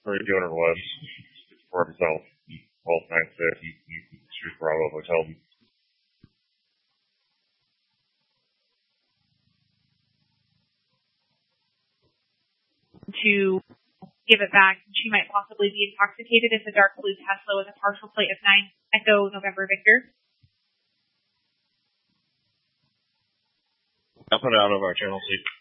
3200 West, for himself, 1296, Street Bravo Hotel. To give it back, she might possibly be intoxicated. It's a dark blue Tesla with a partial plate of 9 Echo November Victor. I'll put it out of our channel, please.